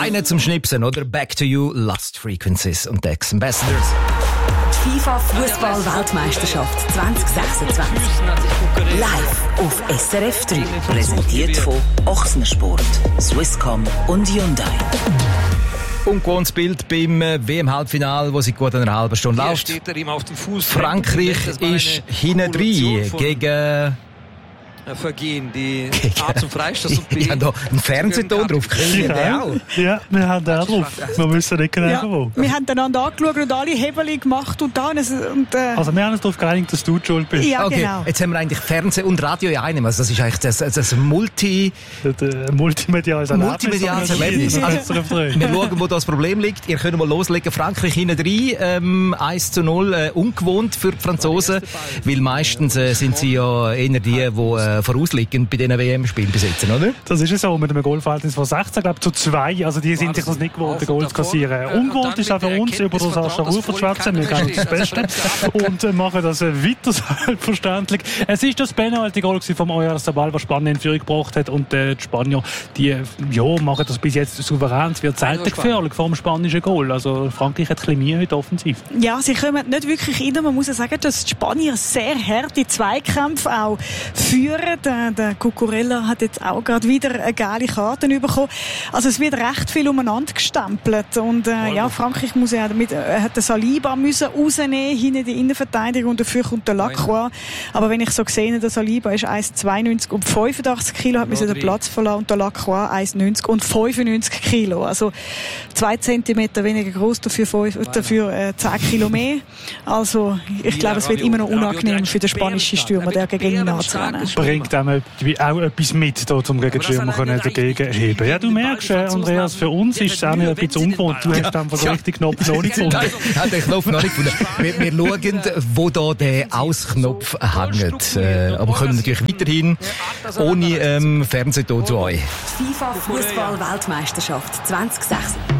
Feiner zum Schnipsen, oder? Back to You, Lost Frequencies und Dex Ambassadors. Die FIFA-Fußball-Weltmeisterschaft 2026. Live auf SRF 3. Präsentiert von Ochsner Sport, Swisscom und Hyundai. Ungewohntes Bild beim WM-Halbfinale, wo seit gut einer halben Stunde läuft. Frankreich ist hinten drin gegen... Vergehen, die A zum Freistoß und B. Ich habe da einen Fernsehton drauf. Ja, wir haben den auch drauf. Wir wissen nicht genau wo. Wir haben einander angeschaut und alle Hebel gemacht und da. Also wir haben uns darauf geeinigt, dass du schuld bist. Ja, okay, genau. Jetzt haben wir eigentlich Fernsehen und Radio in einem. Also das ist eigentlich das multimediales Erlebnis. Also, wir schauen, wo das Problem liegt. Ihr könnt mal loslegen. Frankreich hinten rein, 1-0, ungewohnt für die Franzosen, weil meistens sind sie ja eher die vorausliegend bei diesen WM-Spielen besitzen, oder? Das ist es so, mit einem Goalverhältnis von 16, glaube ich, zu 2. Also die sind sich das nicht gewohnt, den Goal zu kassieren. Ungewohnt ist auch für uns, über das Sascha Rufer zu schwätzen. Wir geben uns das Beste und machen das weiter selbstverständlich. Es ist das Penalty-Goal vom Oyarzabal, das Spanien in Führung gebracht hat. Und die Spanier, die machen das bis jetzt souverän. Es wird selten gefährlich vor dem spanischen Goal. Also Frankreich hat ein bisschen Mühe heute offensiv. Ja, sie kommen nicht wirklich rein. Man muss ja sagen, dass die Spanier sehr harte Zweikämpfe auch führen. Der Cucurella hat jetzt auch gerade wieder eine geile Karte bekommen. Also es wird recht viel umeinander gestempelt. Und Frankreich muss hat den Saliba müssen rausnehmen, hinten die Innenverteidigung, und dafür kommt der Lacroix. Aber wenn ich so sehe, der Saliba ist 1,92 und 85 Kilo, hat müssen den Platz verlassen, und der Lacroix 1,90 und 95 Kilo. Also 2 Zentimeter weniger groß, dafür 10 Kilo mehr. Also ich glaube, es wird immer noch unangenehm für den spanischen Stürmer, der gegen ihn anzurennen. Bringt einem auch etwas mit, um gegen die Stürmer dagegen zu heben. Ja, du merkst, Andreas, für uns ist es auch noch ein bisschen ungewohnt. Du hast einfach den richtigen Knopf noch nicht gefunden. Hat den Knopf noch nicht gefunden. Wir schauen, wo da der Ausknopf hängt. Aber können natürlich weiterhin ohne Fernsehton zu euch. FIFA Fußball-Weltmeisterschaft 2026.